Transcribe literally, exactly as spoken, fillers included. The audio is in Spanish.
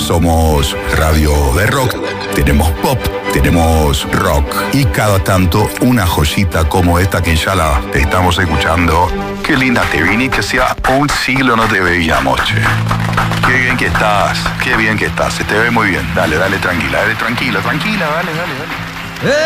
Somos radio de rock, tenemos pop, tenemos rock y cada tanto una joyita como esta que ya la estamos escuchando. Qué linda te vine, que sea un siglo no te veíamos, che. Qué bien que estás, qué bien que estás, se te ve muy bien. Dale, dale, tranquila, dale, tranquila, tranquila, dale, dale, dale.